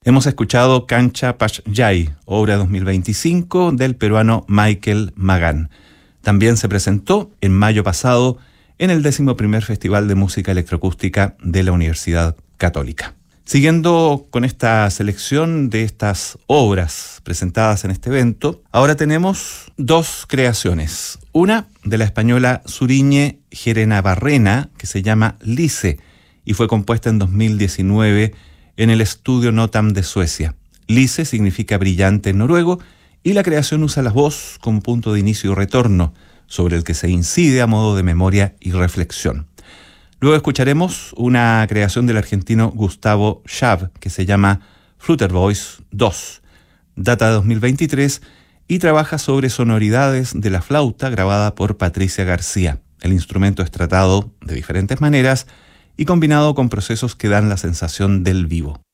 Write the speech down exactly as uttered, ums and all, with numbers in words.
Hemos escuchado Cancha Pachyay, obra dos mil veinticinco del peruano Michael Magán. También se presentó en mayo pasado en el décimo primer Festival de Música Electroacústica de la Universidad Católica. Siguiendo con esta selección de estas obras presentadas en este evento, ahora tenemos dos creaciones. Una de la española Zuriñe Gerenabarrena, que se llama Lice, y fue compuesta en dos mil diecinueve en el estudio Notam de Suecia. Lice significa brillante en noruego, y la creación usa la voz como punto de inicio y retorno, sobre el que se incide a modo de memoria y reflexión. Luego escucharemos una creación del argentino Gustavo Schaab, que se llama Fluttervoice dos. Data de dos mil veintitrés y trabaja sobre sonoridades de la flauta grabada por Patricia García. El instrumento es tratado de diferentes maneras y combinado con procesos que dan la sensación del vivo.